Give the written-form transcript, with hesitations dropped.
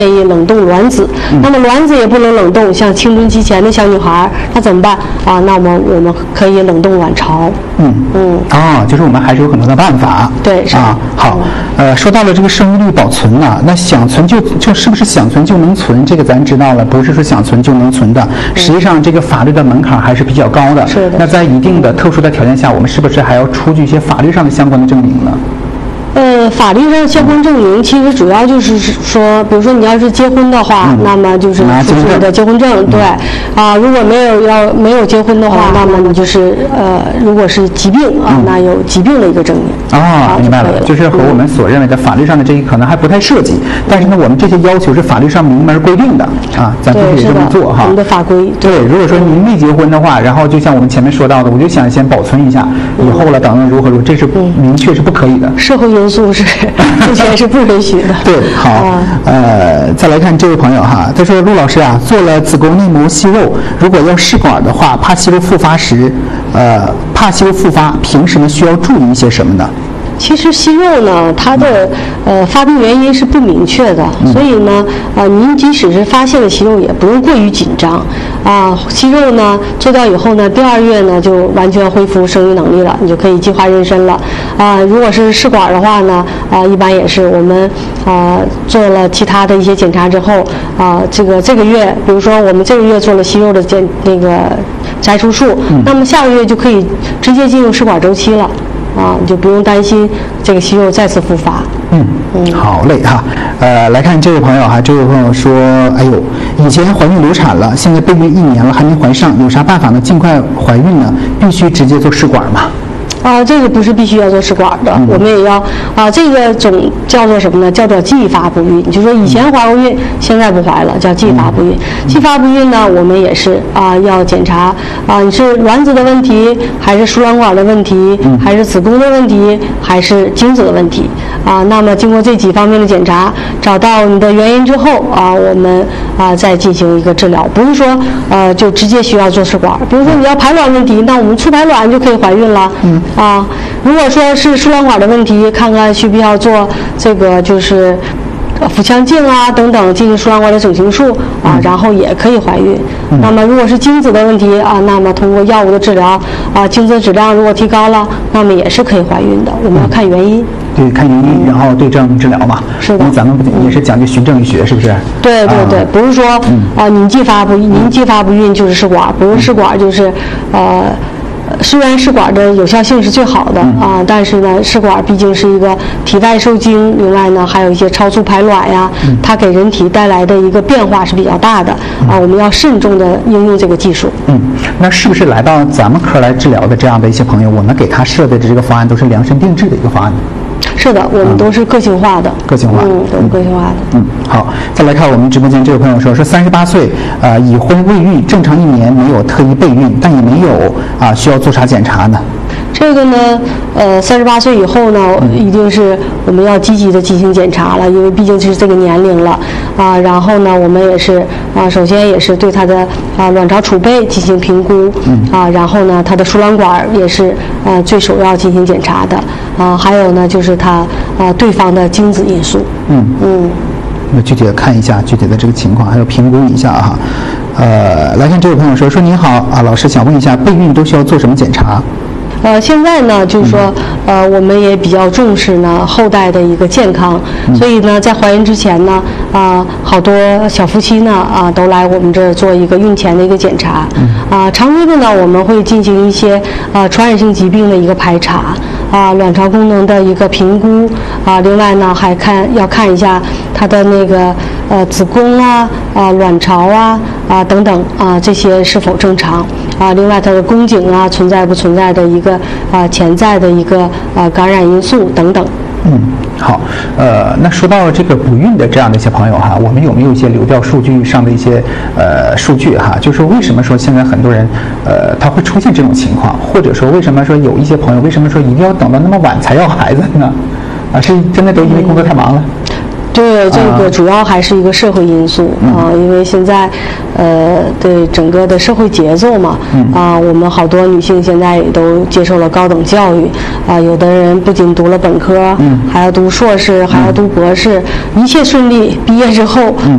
建议冷冻卵子。那么卵子也不能冷冻，像青春期前的小女孩，那怎么办啊？那么我们可以冷冻卵巢。 就是我们还是有很多的办法。 对，是啊。好，说到了这个生育率保存了，那想存就是不是想存就能存？这个咱知道了，不是说想存就能存的。实际上，这个法律的门槛还是比较高的。 是的。 那在一定的特殊的条件下，我们是不是还要出具一些法律上的相关的证明呢？ 法律上相关证明其实主要就是说，比如说你要是结婚的话，那么就是出示你的结婚证，对，如果没有结婚的话，那么你就是如果是疾病那有疾病的一个证明。 明白了，就是和我们所认为的法律上的这一可能还不太涉及，但是呢，我们这些要求是法律上明文规定的咱必须得这么做哈。 我们的法规对，如果说您没结婚的话，然后就像我们前面说到的，我就想先保存一下，以后了等如何，这是明确是不可以的。 社会因素是目前是不允许的。 对，好，再来看这位朋友哈，他说陆老师啊，做了子宫内膜息肉，如果要试管的话，怕息肉复发，平时呢需要注意一些什么呢？ 其实息肉呢，它的发病原因是不明确的，所以呢，您即使是发现了息肉，也不用过于紧张息肉呢做掉以后呢，第2月呢就完全恢复生育能力了，你就可以计划妊娠了如果是试管的话呢，一般也是我们做了其他的一些检查之后这个月，比如说我们这个月做了息肉的摘除术，那么下个月就可以直接进入试管周期了。你就不用担心这个息肉再次复发。 好嘞哈。来看这位朋友哈，这位朋友说，哎呦，以前怀孕流产了，现在备孕1年了还没怀上，有啥办法呢？尽快怀孕呢？必须直接做试管吗？ 这个不是必须要做试管的，我们也要这个总叫做什么呢？叫做继发不孕，就是说以前怀过孕，现在不怀了，叫继发不孕。继发不孕呢，我们也是要检查你是卵子的问题，还是输卵管的问题，还是子宫的问题，还是精子的问题那么经过这几方面的检查，找到你的原因之后我们再进行一个治疗，不是说就直接需要做试管。比如说你要排卵问题，那我们促排卵就可以怀孕了。如果说是输卵管的问题，看看需不需要做这个就是腹腔镜等等进行输卵管的整形术然后也可以怀孕。那么如果是精子的问题那么通过药物的治疗精子质量如果提高了，那么也是可以怀孕的。我们要看原因。 对，看原因，然后对症治疗嘛。 是的。 因为咱们也是讲究循证医学，是不是？ 对，不是说您继发不孕就是试管，不是试管就是虽然试管的有效性是最好的但是呢，试管毕竟是一个体外受精，另外呢还有一些超速排卵呀，它给人体带来的一个变化是比较大的我们要慎重的应用这个技术。 那是不是来到咱们科来治疗的这样的一些朋友，我们给他设的这个方案都是量身定制的一个方案？ 是的，我们都是个性化的。 个性化， 都是个性化的。 好，再来看我们直播间这位朋友说38岁已婚未育，正常1年，没有特意备孕，但也没有需要做啥检查呢？ 这个呢，38岁以后呢，一定是我们要积极的进行检查了，因为毕竟是这个年龄了然后呢，我们也是首先也是对他的卵巢储备进行评估然后呢，他的输卵管也是最首要进行检查的还有呢，就是他对方的精子因素。 那具体的看一下具体的这个情况，还要评估一下哈。来看这位朋友说您好老师，想问一下备孕都需要做什么检查？ 现在呢，就是说，我们也比较重视呢后代的一个健康，所以呢，在怀孕之前呢，好多小夫妻呢，都来我们这儿做一个孕前的一个检查，常规的呢，我们会进行一些传染性疾病的一个排查，卵巢功能的一个评估，另外呢，还要看一下它的那个子宫卵巢等等这些是否正常另外它的宫颈存在不存在的一个潜在的一个感染因素等等。 好，那说到这个不孕的这样的一些朋友哈，我们有没有一些流调数据上的一些数据哈？就是为什么说现在很多人他会出现这种情况，或者说为什么说有一些朋友为什么说一定要等到那么晚才要孩子呢？是真的都因为工作太忙了？ 对，这个主要还是一个社会因素因为现在对整个的社会节奏嘛我们好多女性现在也都接受了高等教育有的人不仅读了本科还要读硕士，还要读博士，一切顺利，毕业之后